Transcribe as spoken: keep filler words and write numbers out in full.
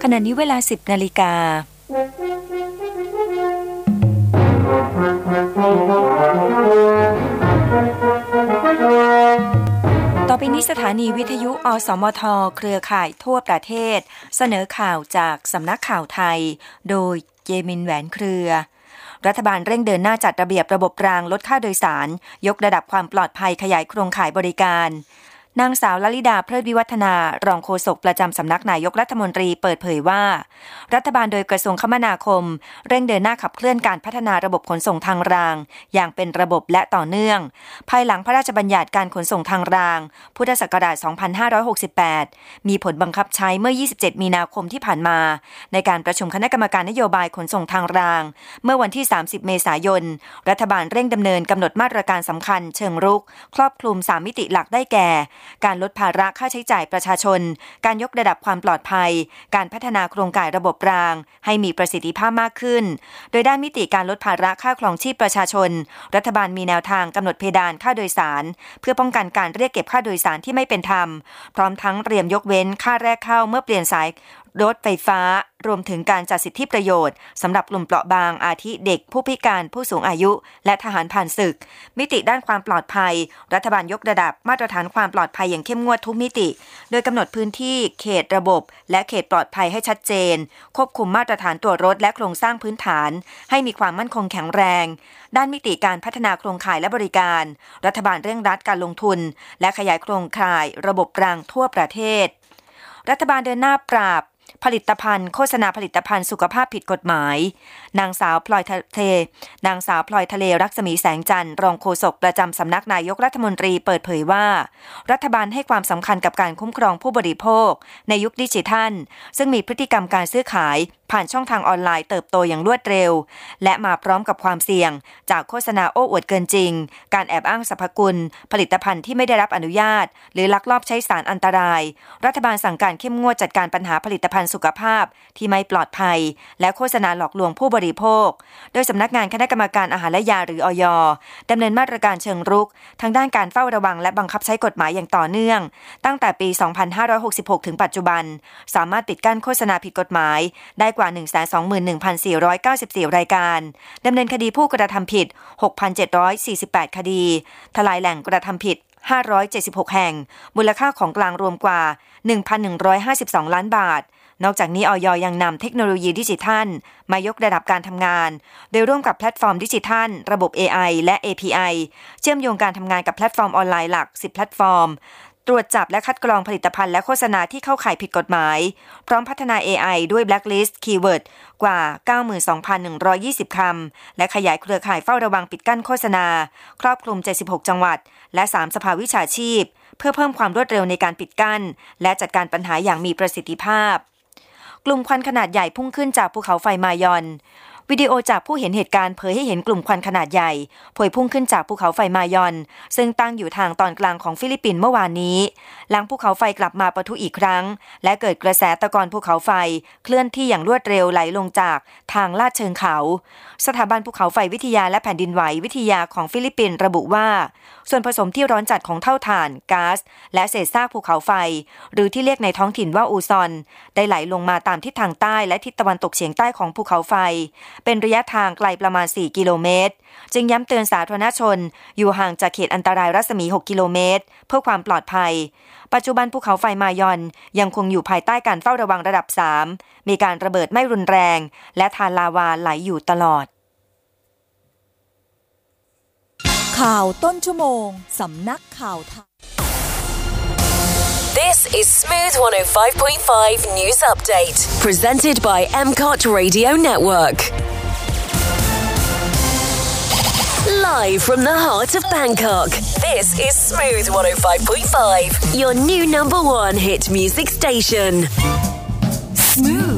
ขณะนี้เวลา สิบนาฬิกาต่อไปนี้สถานีวิทยุอสมทเครือข่ายทั่วประเทศเสนอข่าวจากสำนักข่าวไทยโดยเยมินแหวนเครือรัฐบาลเร่งเดินหน้าจัดระเบียบระบบรางลดค่าโดยสารยกระดับความปลอดภัยขยายโครงข่ายบริการนางสาวลลิดาเพลิดวิวัฒนารองโฆษกประจำสำนักนายกรัฐมนตรีเปิดเผยว่ารัฐบาลโดยกระทรวงคมนาคมเร่งเดินหน้าขับเคลื่อนการพัฒนาระบบขนส่งทางรางอย่างเป็นระบบและต่อเนื่องภายหลังพระราชบัญญัติการขนส่งทางรางพุทธศักราช สองพันห้าร้อยหกสิบแปด มีผลบังคับใช้เมื่อ ยี่สิบเจ็ด มีนาคมที่ผ่านมาในการประชุมคณะกรรมการนโยบายขนส่งทางรางเมื่อวันที่ สามสิบ เมษายนรัฐบาลเร่งดำเนินกำหนดมาตรการสำคัญเชิงรุกครอบคลุมสามมิติหลักได้แก่การลดภาระค่าใช้จ่ายประชาชนการยกระดับความปลอดภัยการพัฒนาโครงข่ายระบบรางให้มีประสิทธิภาพมากขึ้นโดยด้านมิติการลดภาระค่าครองชีพประชาชนรัฐบาลมีแนวทางกำหนดเพดานค่าโดยสารเพื่อป้องกันการเรียกเก็บค่าโดยสารที่ไม่เป็นธรรมพร้อมทั้งเตรียมยกเว้นค่าแรกเข้าเมื่อเปลี่ยนสายรถไฟฟ้ารวมถึงการจัดสิทธิประโยชน์สำหรับกลุ่มเปราะบางอาทิเด็กผู้พิการผู้สูงอายุและทหารผ่านศึกมิติด้านความปลอดภัยรัฐบาลยกระดับมาตรฐานความปลอดภัยอย่างเข้มงวดทุกมิติโดยกำหนดพื้นที่เขตระบบและเขตปลอดภัยให้ชัดเจนควบคุมมาตรฐานตัวรถและโครงสร้างพื้นฐานให้มีความมั่นคงแข็งแรงด้านมิติการพัฒนาโครงข่ายและบริการรัฐบาลเร่งรัดการลงทุนและขยายโครงข่ายระบบรางทั่วประเทศรัฐบาลเดินหน้าปราบผลิตภัณฑ์โฆษณาผลิตภัณฑ์สุขภาพผิดกฎหมายนางสาวพลอยทะเลนางสาวพลอยทะเลรักษมีแสงจันทร์รองโฆษกประจำสำนักนายกรัฐมนตรีเปิดเผยว่ารัฐบาลให้ความสำคัญกับการคุ้มครองผู้บริโภคในยุคดิจิทัลซึ่งมีพฤติกรรมการซื้อขายผ่านช่องทางออนไลน์เติบโตอย่างรวดเร็วและมาพร้อมกับความเสี่ยงจากโฆษณาโอ้อวดเกินจริงการแอบอ้างสรรพคุณผลิตภัณฑ์ที่ไม่ได้รับอนุญาตหรือลักลอบใช้สารอันตรายรัฐบาลสั่งการเข้มงวดจัดการปัญหาผลิตภัณฑ์สุขภาพที่ไม่ปลอดภัยและโฆษณาหลอกลวงผู้บริโภคโดยสำนักงานคณะกรรมการอาหารและยาหรืออย.ดำเนินมาตรการเชิงรุกทางด้านการเฝ้าระวังและบังคับใช้กฎหมายอย่างต่อเนื่องตั้งแต่ปี สองพันห้าร้อยหกสิบหก ถึงปัจจุบันสามารถปิดกั้นโฆษณาผิดกฎหมายได้กว่า หนึ่งแสนสองหมื่นหนึ่งพันสี่ร้อยเก้าสิบสี่ รายการดำเนินคดีผู้กระทำผิด หกพันเจ็ดร้อยสี่สิบแปด คดีทลายแหล่งกระทำผิดห้าร้อยเจ็ดสิบหกแห่งมูลค่าของกลางรวมกว่า หนึ่งพันหนึ่งร้อยห้าสิบสอง ล้านบาทนอกจากนี้อย.ยังนำเทคโนโลยีดิจิทัลมายกระดับการทำงานโดยร่วมกับแพลตฟอร์มดิจิทัลระบบ เอ ไอ และ เอ พี ไอ เชื่อมโยงการทำงานกับแพลตฟอร์มออนไลน์หลักสิบแพลตฟอร์มตรวจจับและคัดกรองผลิตภัณฑ์และโฆษณาที่เข้าข่ายผิดกฎหมายพร้อมพัฒนา เอ ไอ ด้วย Blacklist Keyword กว่า เก้าหมื่นสองพันหนึ่งร้อยยี่สิบ คำและขยายเครือข่ายเฝ้าระวังปิดกั้นโฆษณาครอบคลุมเจ็ดสิบหกจังหวัดและสามสภาวิชาชีพเพื่อเพิ่มความรวดเร็วในการปิดกั้นและจัดการปัญหาอย่างมีประสิทธิภาพกลุ่มควันขนาดใหญ่พุ่งขึ้นจากภูเขาไฟมายอนวิดีโอจากผู้เห็นเหตุการณ์เผยให้เห็นกลุ่มควันขนาดใหญ่พวยพุ่งขึ้นจากภูเขาไฟมายอนซึ่งตั้งอยู่ทางตอนกลางของฟิลิปปินส์เมื่อวานนี้หลังภูเขาไฟกลับมาปะทุอีกครั้งและเกิดกระแสตะกอนภูเขาไฟเคลื่อนที่อย่างรวดเร็วไหลลงจากทางลาดเชิงเขาสถาบันภูเขาไฟวิทยาและแผ่นดินไหววิทยาของฟิลิปปินส์ระบุว่าส่วนผสมที่ร้อนจัดของเท่าถ่านก๊าซและเศษซากภูเขาไฟหรือที่เรียกในท้องถิ่นว่าอูซอนได้ไหลลงมาตามทิศทางใต้และทิศตะวันตกเฉียงใต้ของภูเขาไฟเป็นระยะทางไกลประมาณสี่กิโลเมตรจึงย้ำเตือนสาธารณชนอยู่ห่างจากเขตอันตรายรัศมีหกกิโลเมตรเพื่อความปลอดภัยปัจจุบันภูเขาไฟมายอนยังคงอยู่ภายใต้การเฝ้าระวังระดับสามมีการระเบิดไม่รุนแรงและทานลาวาไหลอยู่ตลอดข่าวต้นชั่วโมงสำนักข่าวไทย This is Smooth one oh five point five News Update presented by M C O T Radio Network Live from the heart of Bangkok this is Smooth one oh five point five your new number one hit music station Smooth